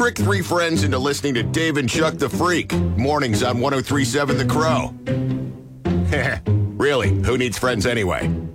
Trick three friends into listening to Dave and Chuck the Freak. Mornings on 103.7 The Crow. Really, who needs friends anyway?